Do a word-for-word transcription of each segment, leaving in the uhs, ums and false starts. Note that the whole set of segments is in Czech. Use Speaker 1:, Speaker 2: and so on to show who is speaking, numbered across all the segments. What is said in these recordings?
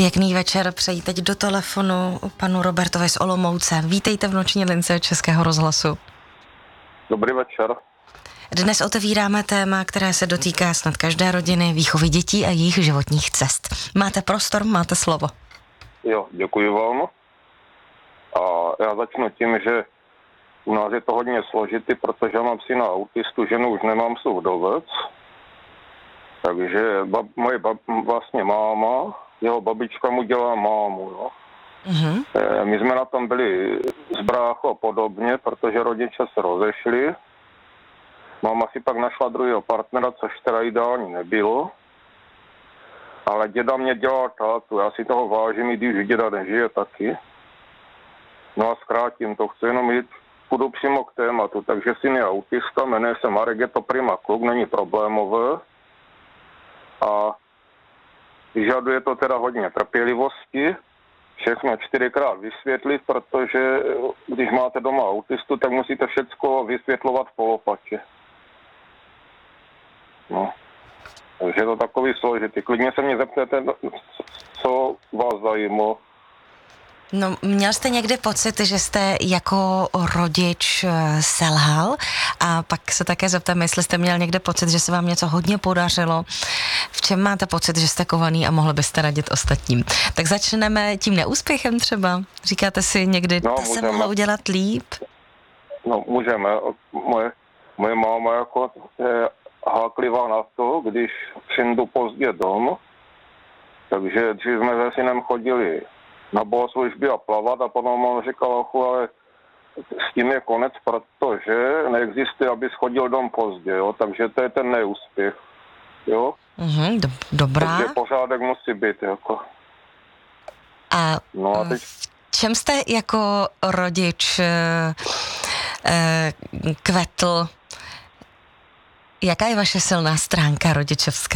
Speaker 1: Pěkný večer, přeji teď do telefonu panu Robertovi z Olomouce. Vítejte v noční lince Českého rozhlasu.
Speaker 2: Dobrý večer.
Speaker 1: Dnes otevíráme téma, které se dotýká snad každé rodiny, výchovy dětí a jejich životních cest. Máte prostor, máte slovo.
Speaker 2: Jo, děkuji vám. A já začnu tím, že u nás je to hodně složitý, protože já mám syna autistu, ženu už nemám, jsou vdovec. Takže bab, moje bab, vlastně máma, jeho babička mu dělá mámu, no. Mm-hmm. E, my jsme na tom byli s bráchou a podobně, protože rodiče se rozešli. Máma si pak našla druhého partnera, což teda ideální nebylo. Ale děda mě dělal tátu, já si toho vážím, i když děda nežije taky. No a zkrátím to, chci jenom jít, půjdu přímo k tématu, takže syn je autista, jmenuje se Marek, je to prima kluk, není problémové. A vyžaduje to teda hodně trpělivosti, všechno čtyřikrát vysvětlit, protože když máte doma autistu, tak musíte všecko vysvětlovat v polopatě. No. Takže je to takový složitý. Klidně se mě zeptete, co vás zajímalo.
Speaker 1: No, měl jste někdy pocit, že jste jako rodič selhal? A pak se také zeptám, jestli jste měl někde pocit, že se vám něco hodně podařilo. V čem máte pocit, že jste kovaný a mohli byste radit ostatním? Tak začneme tím neúspěchem třeba. Říkáte si někdy,
Speaker 2: no,
Speaker 1: to se mohlo udělat líp?
Speaker 2: No, můžeme. Moje, moje máma jako je háklivá na to, když přijdu pozdě dom. Takže dřív jsme se synem chodili na bohoslužby a plavat a potom on říkal, ale s tím je konec, protože neexistuje, aby schodil dom pozdě, jo? Takže to je ten neúspěch, jo?
Speaker 1: Mhm, do, dobrá.
Speaker 2: Takže pořádek musí být, jako.
Speaker 1: A
Speaker 2: no a teď...
Speaker 1: v čem jste jako rodič eh, eh, kvetl? Jaká je vaše silná stránka rodičovská?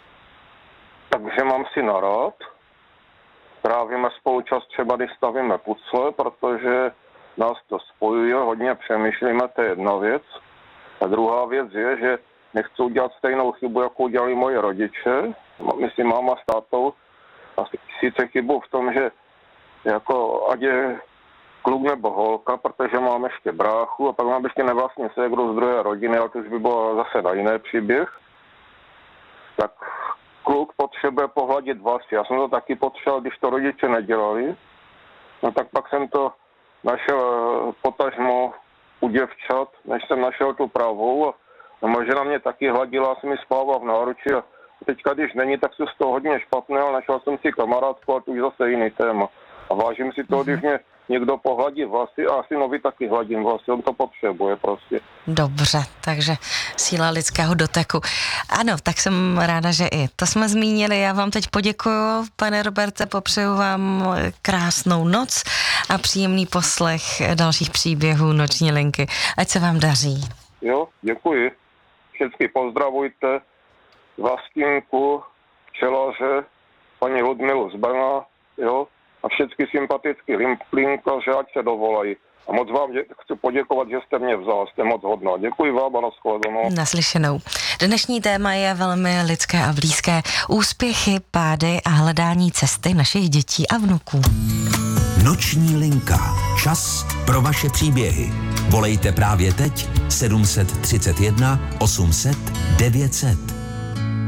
Speaker 2: Takže mám si rád. Trávíme spolu čas třeba, když stavíme pucle, protože nás to spojuje, hodně přemýšlíme, to je jedna věc. A druhá věc je, že nechci udělat stejnou chybu, jako udělali moji rodiče, myslím máma s tátou, a sice chybu v tom, že jako ať je kluk nebo holka, protože mám ještě bráchu a pak mám ještě nevlastní ségru z druhé rodiny, ale to už by bylo zase na jiný příběh, tak kluk potřebuje pohladit vlasy. Já jsem to taky potřeboval, když to rodiče nedělali. No tak pak jsem to našel potažmo u děvčat, než jsem našel tu pravou. A moje žena mě taky hladila, jsem mi spával v náruči. A teďka, když není, tak se z toho hodně špatné, ale našel jsem si kamarádku a tu už zase jiný téma. A vážím si toho, když mě někdo pohladí vlasy a synovi taky hladím vlasy, on to potřebuje prostě.
Speaker 1: Dobře, takže síla lidského doteku. Ano, tak jsem ráda, že i to jsme zmínili. Já vám teď poděkuju, pane Roberte, popřeju vám krásnou noc a příjemný poslech dalších příběhů Noční linky. Ať se vám daří.
Speaker 2: Jo, děkuji. Všechny pozdravujte, Vlastinku, včelaře, paní Ludmilu z Brna, jo, a všechny sympatický linkaře, ať se dovolají. A moc vám dě- chci poděkovat, že jste mě vzal, jste moc hodná. Děkuji vám a nashledanou.
Speaker 1: Naslyšenou. Dnešní téma je velmi lidské a blízké. Úspěchy, pády a hledání cesty našich dětí a vnuků.
Speaker 3: Noční linka. Čas pro vaše příběhy. Volejte právě teď sedm set třicet jedna osm set devět set.